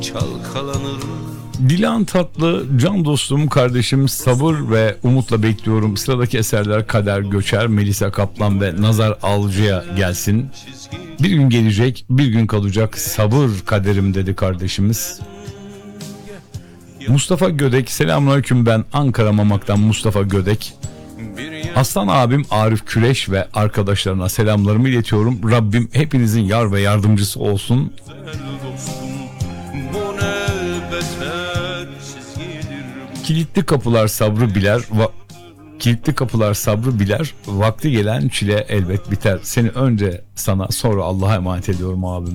çalkalanır. Dilan Tatlı, can dostum, kardeşim, sabır ve umutla bekliyorum. Sıradaki eserler Kader Göçer, Melisa Kaplan ve Nazar Alcı'ya gelsin. Bir gün gelecek, bir gün kalacak, sabır kaderim dedi kardeşimiz. Mustafa Gödek, selamünaleyküm, ben Ankara Mamak'tan Mustafa Gödek. Aslan abim Arif Küreş ve arkadaşlarına selamlarımı iletiyorum. Rabbim hepinizin yar ve yardımcısı olsun. Kilitli kapılar sabrı biler, kilitli kapılar sabrı biler, vakti gelen çile elbet biter. Seni önce sana, sonra Allah'a emanet ediyorum abim.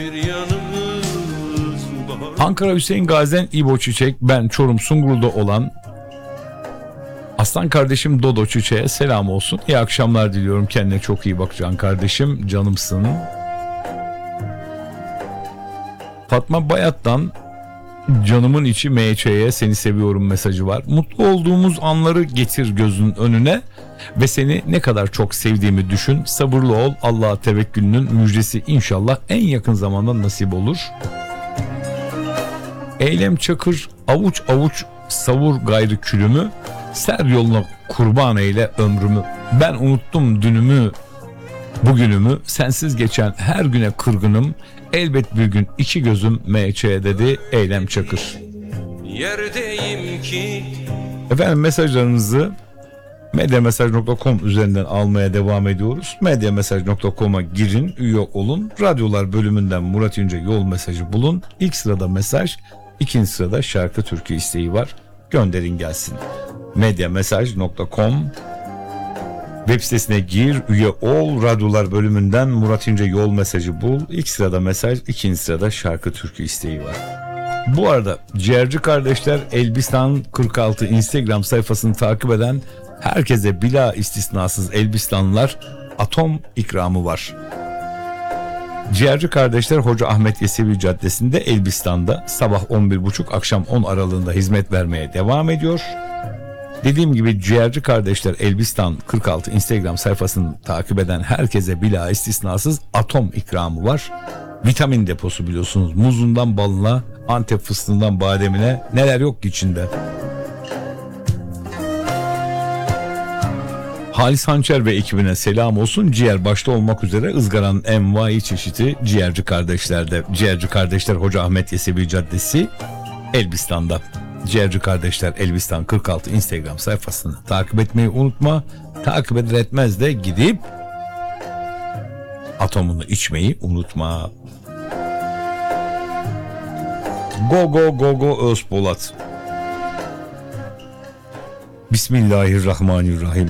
Ankara Hüseyin Gazi'den İbo Çiçek, ben Çorum Sungurlu'da olan aslan kardeşim Dodo Çiçek'e selam olsun. İyi akşamlar diliyorum, kendine çok iyi bak can kardeşim, canımsın. Fatma Bayat'tan canımın içi MÇ'ye seni seviyorum mesajı var. Mutlu olduğumuz anları getir gözünün önüne ve seni ne kadar çok sevdiğimi düşün. Sabırlı ol, Allah'a tevekkülünün müjdesi inşallah en yakın zamanda nasip olur. Eylem Çakır, avuç avuç savur gayrı külümü, ser yoluna kurban eyle ömrümü. Ben unuttum dünümü, bugünümü, sensiz geçen her güne kırgınım. Elbet bir gün iki gözüm MÇ dedi Eylem Çakır. Yerdeyim ki. Efendim, mesajlarınızı medyamesaj.com üzerinden almaya devam ediyoruz. Medyamesaj.com'a girin, üye olun. Radyolar bölümünden Murat İnce yol mesajı bulun. İlk sırada mesaj, ikinci sırada şarkı türkü isteği var. Gönderin gelsin. Medyamesaj.com web sitesine gir, üye ol. Radyolar bölümünden Murat İnce yol mesajı bul. İlk sırada mesaj, ikinci sırada şarkı türkü isteği var. Bu arada Ciğerci Kardeşler Elbistan 46 Instagram sayfasını takip eden herkese bila istisnasız Elbistanlılar atom ikramı var. Ciğerci Kardeşler Hoca Ahmet Yesevi Caddesi'nde Elbistan'da sabah 11.30 akşam 10 aralığında hizmet vermeye devam ediyor. Dediğim gibi Ciğerci Kardeşler Elbistan 46 Instagram sayfasını takip eden herkese bila istisnasız atom ikramı var. Vitamin deposu biliyorsunuz. Muzundan balına, Antep fıstığından bademine neler yok ki içinde. Halis Hançer ve ekibine selam olsun. Ciğer başta olmak üzere ızgaranın envai çeşidi Ciğerci Kardeşler'de. Ciğerci Kardeşler Hoca Ahmet Yesevi Caddesi Elbistan'da. Ciğerci Kardeşler Elbistan 46 Instagram sayfasını takip etmeyi unutma. Takip eder etmez de gidip atomunu içmeyi unutma. Go go go go Özpolat. Bismillahirrahmanirrahim.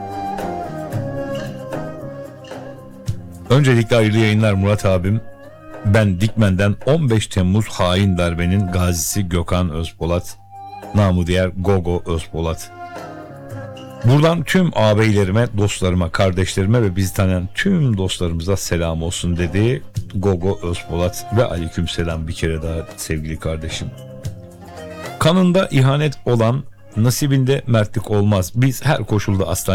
Öncelikle hayırlı yayınlar Murat abim. Ben Dikmen'den 15 Temmuz hain darbenin gazisi Gökhan Özpolat. Namı diğer Gogo Özpolat. Buradan tüm ağabeylerime, dostlarıma, kardeşlerime ve bizi tanıyan tüm dostlarımıza selam olsun dedi Gogo Özpolat ve aleykümselam bir kere daha sevgili kardeşim. Kanında ihanet olan nasibinde mertlik olmaz. Biz her koşulda aslan